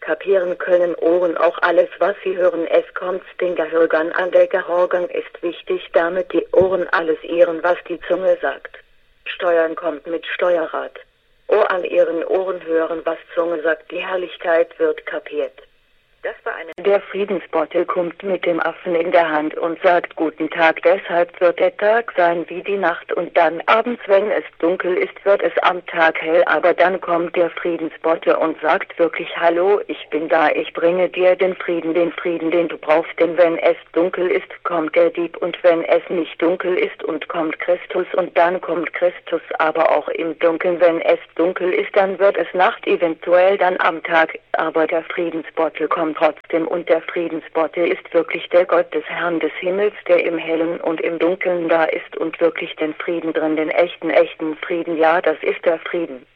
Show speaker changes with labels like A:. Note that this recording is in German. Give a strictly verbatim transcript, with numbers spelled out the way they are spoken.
A: kapieren können Ohren auch alles, was sie hören. Es kommt den Gehörgang an. Der Gehörgang ist wichtig, damit die Ohren alles ehren, was die Zunge sagt. Steuern kommt mit Steuerrad. Ohr an ihren Ohren hören, was Zunge sagt. Die Herrlichkeit wird kapiert. Das war eine. Der Friedensbottel kommt mit dem Affen in der Hand und sagt Guten Tag, deshalb wird der Tag sein wie die Nacht und dann abends, wenn es dunkel ist, wird es am Tag hell, aber dann kommt der Friedensbottel und sagt wirklich Hallo, ich bin da, ich bringe dir den Frieden, den Frieden, den du brauchst, denn wenn es dunkel ist, kommt der Dieb und wenn es nicht dunkel ist und kommt Christus und dann kommt Christus, aber auch im Dunkeln, wenn es dunkel ist, dann wird es Nacht, eventuell dann am Tag, aber der Friedensbottel kommt trotzdem und der Friedensbottel ist wirklich der Gott des Herrn des Himmels, der im Hellen und im Dunkeln da ist und wirklich den Frieden drin, den echten, echten Frieden, ja, das ist der Frieden.